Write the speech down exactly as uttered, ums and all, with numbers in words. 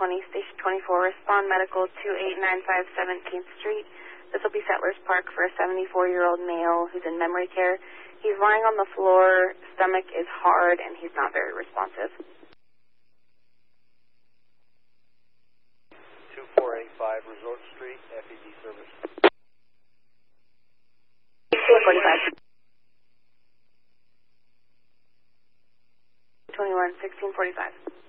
twenty, Station twenty-four, respond medical two eight nine five seventeenth Street. This will be Settlers Park for a seventy-four-year-old male who's in memory care. He's lying on the floor, stomach is hard, and he's not very responsive. two four eight five Resort Street, F E D service. sixteen forty-five. twenty-one, sixteen forty-five.